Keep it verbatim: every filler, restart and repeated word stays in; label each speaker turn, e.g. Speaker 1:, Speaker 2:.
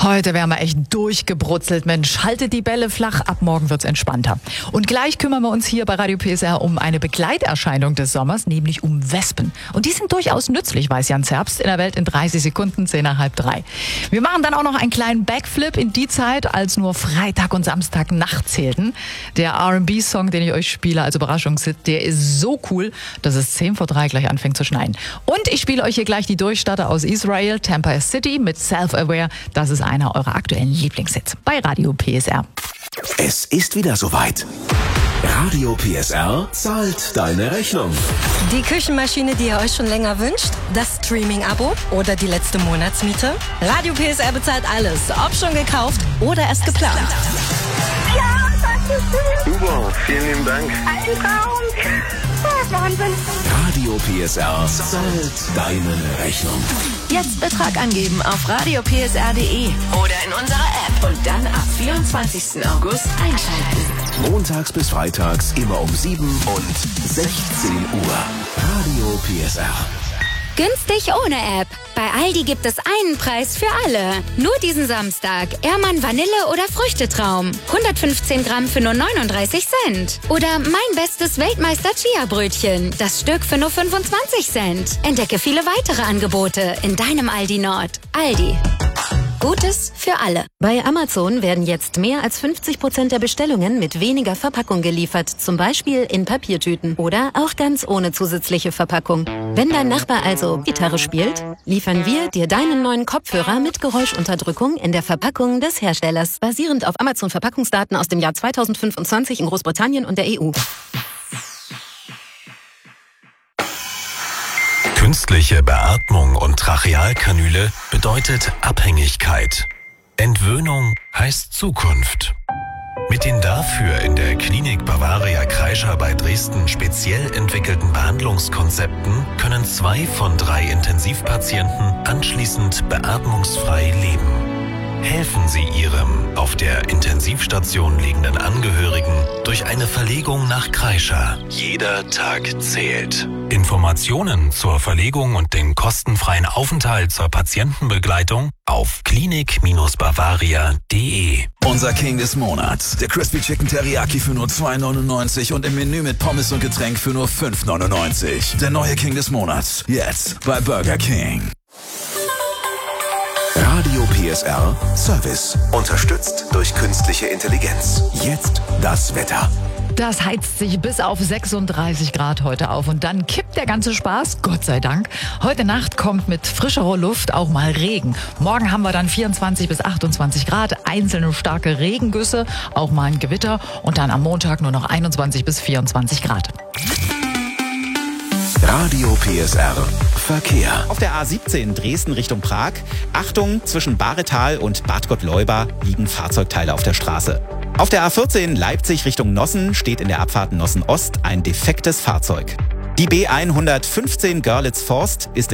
Speaker 1: Heute wären wir echt durchgebrutzelt, Mensch. Haltet die Bälle flach, ab morgen wird's entspannter. Und gleich kümmern wir uns hier bei Radio P S R um eine Begleiterscheinung des Sommers, nämlich um Wespen. Und die sind durchaus nützlich, weiß Jan Zerbst, in der Welt in dreißig Sekunden, zehn nach halb drei. Wir machen dann auch noch einen kleinen Backflip in die Zeit, als nur Freitag und Samstag Nacht zählten. Der R and B-Song, den ich euch spiele als Überraschungshit, der ist so cool, dass es zehn vor drei gleich anfängt zu schneien. Und ich spiele euch hier gleich die Durchstarter aus Israel, Tampa City mit Self-Aware. Das ist einer eurer aktuellen Lieblingshits bei Radio P S R.
Speaker 2: Es ist wieder soweit. Radio P S R zahlt deine Rechnung.
Speaker 3: Die Küchenmaschine, die ihr euch schon länger wünscht, das Streaming-Abo oder die letzte Monatsmiete. Radio P S R bezahlt alles, ob schon gekauft oder erst geplant.
Speaker 4: Ja, das ist süß.
Speaker 5: Super, vielen lieben Dank.
Speaker 4: Ein Traum. Oh, Wahnsinn.
Speaker 2: Radio P S R zahlt deine Rechnung.
Speaker 6: Jetzt Betrag angeben auf radio p s r punkt d e oder in unserer App und dann ab vierundzwanzigsten August einschalten.
Speaker 2: Montags bis freitags immer um sieben und sechzehn Uhr. Radio P S R.
Speaker 7: Günstig ohne App. Bei Aldi gibt es einen Preis für alle. Nur diesen Samstag. Ehrmann Vanille oder Früchtetraum. hundertfünfzehn Gramm für nur neununddreißig Cent. Oder mein bestes Weltmeister Chia-Brötchen. Das Stück für nur fünfundzwanzig Cent. Entdecke viele weitere Angebote in deinem Aldi Nord. Aldi. Gutes für alle. Bei Amazon werden jetzt mehr als fünfzig Prozent der Bestellungen mit weniger Verpackung geliefert. Zum Beispiel in Papiertüten oder auch ganz ohne zusätzliche Verpackung. Wenn dein Nachbar also Gitarre spielt, liefern wir dir deinen neuen Kopfhörer mit Geräuschunterdrückung in der Verpackung des Herstellers. Basierend auf Amazon-Verpackungsdaten aus dem Jahr zweitausendfünfundzwanzig in Großbritannien und der E U.
Speaker 8: Künstliche Beatmung und Trachealkanüle bedeutet Abhängigkeit. Entwöhnung heißt Zukunft. Mit den dafür in der Klinik Bavaria Kreischer bei Dresden speziell entwickelten Behandlungskonzepten können zwei von drei Intensivpatienten anschließend beatmungsfrei leben. Helfen Sie Ihrem auf der Intensivstation liegenden Angehörigen durch eine Verlegung nach Kreischer. Jeder Tag zählt. Informationen zur Verlegung und den kostenfreien Aufenthalt zur Patientenbegleitung auf klinik Bavaria punkt de.
Speaker 2: Unser King des Monats. Der Crispy Chicken Teriyaki für nur zwei neunundneunzig und im Menü mit Pommes und Getränk für nur fünf neunundneunzig. Der neue King des Monats. Jetzt bei Burger King. Radio P S R Service. Unterstützt durch künstliche Intelligenz. Jetzt das Wetter.
Speaker 1: Das heizt sich bis auf sechsunddreißig Grad heute auf und dann kippt der ganze Spaß, Gott sei Dank. Heute Nacht kommt mit frischerer Luft auch mal Regen. Morgen haben wir dann vierundzwanzig bis achtundzwanzig Grad, einzelne starke Regengüsse, auch mal ein Gewitter und dann am Montag nur noch einundzwanzig bis vierundzwanzig Grad.
Speaker 2: Radio P S R Verkehr.
Speaker 9: Auf der A siebzehn Dresden Richtung Prag. Achtung, zwischen Baretal und Bad Gottleuba liegen Fahrzeugteile auf der Straße. Auf der A vierzehn Leipzig Richtung Nossen steht in der Abfahrt Nossen Ost ein defektes Fahrzeug. Die B hundertfünfzehn Görlitz-Forst ist